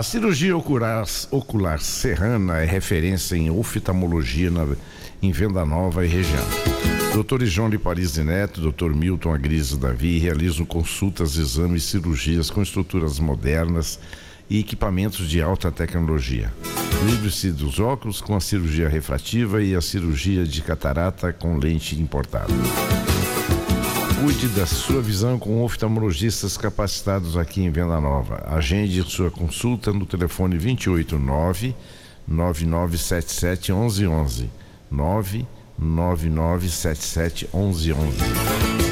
A cirurgia ocular Serrana é referência em oftalmologia em Venda Nova e região. Dr. João de Paris Neto, Dr. Milton Agrizo Davi realizam consultas, exames e cirurgias com estruturas modernas e equipamentos de alta tecnologia. Livre-se dos óculos com a cirurgia refrativa e a cirurgia de catarata com lente importada. Cuide da sua visão com oftalmologistas capacitados aqui em Venda Nova. Agende sua consulta no telefone 289-9977-1111. 99977-1111.